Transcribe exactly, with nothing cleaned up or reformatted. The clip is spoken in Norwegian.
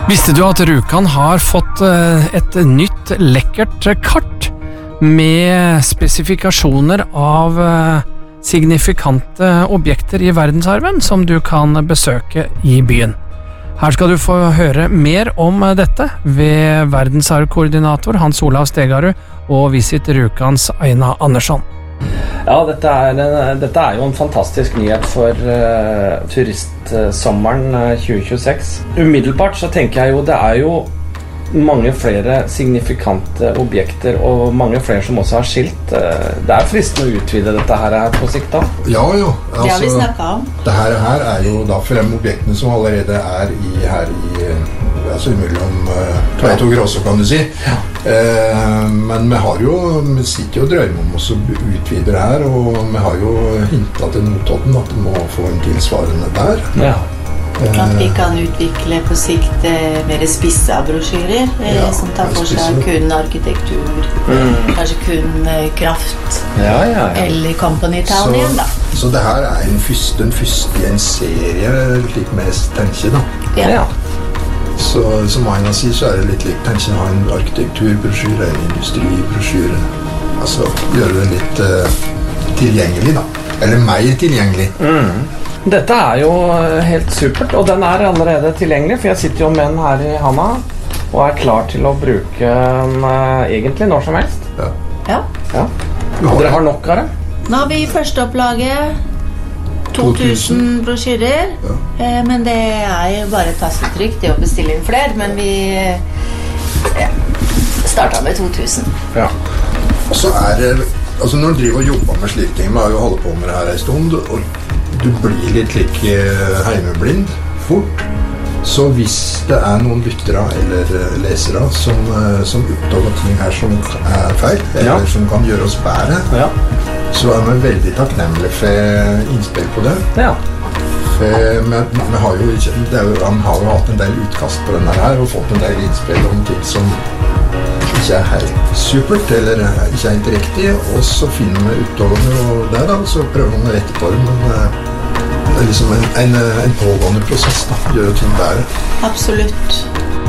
Visste du at Rjukan har fått et nytt lekkert kart med spesifikasjoner av signifikante objekter i verdensarven som du kan besøke i byen? Her skal du få høre mer om dette ved verdensarvkoordinator Hans Olav Stegarud og Visit Rjukans Aina Andersson. Ja, dette er, dette er jo en fantastisk nyhet for uh, turistsommeren uh, tjue tjueseks. Umiddelbart så tenker jeg jo det er jo mange flere signifikante objekter og mange flere som også har skilt. Uh, det er fristende å utvide dette her på sikt da. Ja, jo. Altså, det har vi snakket om. Det her, her er jo da frem objektene som allerede er i, her i altså mellom uh, Tveit og Gråså, kan du si. Ja. Eh, men vi har jo, vi sitter jo og drømmer om oss å utvide det her, og vi har jo hintet til Notodden at vi må få en tilsvarende der. Ja. Eh, at vi kan utvikle på sikt eh, mer spissa brosjyrer, eh, ja, som tar for seg kun arkitektur, mm. kanskje kun eh, kraft, ja, ja, ja. eller Company Town igjen da. Så det her er en første, den første i en serie, slik vi tenker da. Ja. Ja. Så som Aina sier, så er det litt likt. Tenk å ha en arkitekturbrosjyre, en industribrosjyre. Altså gjøre det litt uh, tilgjengelig da. Eller mer tilgjengelig. Mm. Dette er jo helt supert, og den er allerede tilgjengelig, for jeg sitter jo med den her i handa og er klar til å bruke den uh, egentlig når som helst. Ja. Ja. Ja. Og dere har nok av det? Nå har vi førsteopplaget to tusen brosjyrer, ja. eh, men det er jo bare tastetrykk til å bestille inn flere, men vi ja, startet med to tusen. Ja. Og så er det, altså når du driver og jobber med slike ting, vi har jo holdt på med det her en stund, og du blir litt like heimeblind fort, så hvis det er noen lyttere eller lesere som, som oppdager ting her som er feil, eller ja. Som kan gjøre oss bedre, ja. Så er vi veldig takknemlige for innspill på det. Ja. For vi, vi har jo ikke, det er jo, han har jo hatt en del utkast på denne her, og fått en del innspill om ting som ikke er helt supert, eller ikke er helt riktig, og så finner vi oppdagene og der da, så prøver vi å rette på det, men det er liksom en, en, en pågående prosess da, gjør ting bedre. Absolutt.